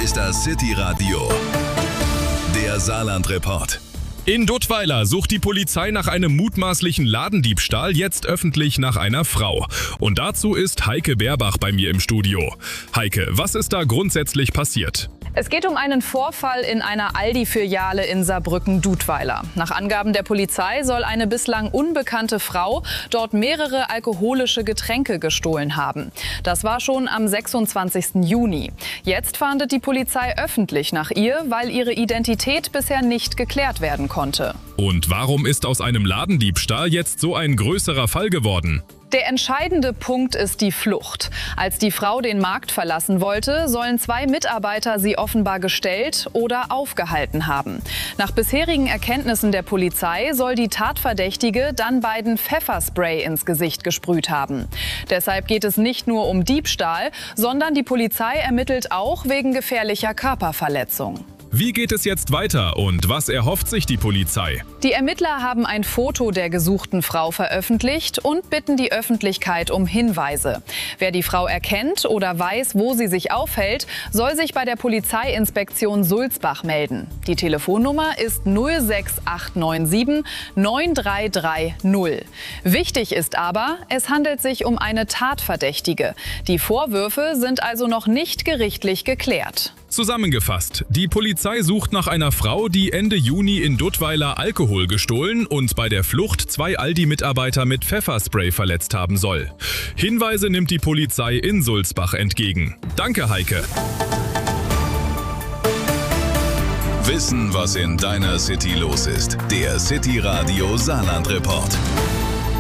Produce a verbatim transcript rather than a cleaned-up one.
ist das City Radio, der Saarland-Report. In Duttweiler sucht die Polizei nach einem mutmaßlichen Ladendiebstahl jetzt öffentlich nach einer Frau. Und dazu ist Heike Beerbach bei mir im Studio. Heike, was ist da grundsätzlich passiert? Es geht um einen Vorfall in einer Aldi-Filiale in Saarbrücken-Dudweiler. Nach Angaben der Polizei soll eine bislang unbekannte Frau dort mehrere alkoholische Getränke gestohlen haben. Das war schon am sechsundzwanzigsten Juni. Jetzt fahndet die Polizei öffentlich nach ihr, weil ihre Identität bisher nicht geklärt werden konnte. Und warum ist aus einem Ladendiebstahl jetzt so ein größerer Fall geworden? Der entscheidende Punkt ist die Flucht. Als die Frau den Markt verlassen wollte, sollen zwei Mitarbeiter sie offenbar gestellt oder aufgehalten haben. Nach bisherigen Erkenntnissen der Polizei soll die Tatverdächtige dann beiden Pfefferspray ins Gesicht gesprüht haben. Deshalb geht es nicht nur um Diebstahl, sondern die Polizei ermittelt auch wegen gefährlicher Körperverletzung. Wie geht es jetzt weiter und was erhofft sich die Polizei? Die Ermittler haben ein Foto der gesuchten Frau veröffentlicht und bitten die Öffentlichkeit um Hinweise. Wer die Frau erkennt oder weiß, wo sie sich aufhält, soll sich bei der Polizeiinspektion Sulzbach melden. Die Telefonnummer ist null sechs acht neun sieben neun drei drei null. Wichtig ist aber, es handelt sich um eine Tatverdächtige. Die Vorwürfe sind also noch nicht gerichtlich geklärt. Zusammengefasst, die Polizei sucht nach einer Frau, die Ende Juni in Duttweiler Alkohol gestohlen und bei der Flucht zwei Aldi-Mitarbeiter mit Pfefferspray verletzt haben soll. Hinweise nimmt die Polizei in Sulzbach entgegen. Danke, Heike. Wissen, was in deiner City los ist. Der City Radio Saarland-Report.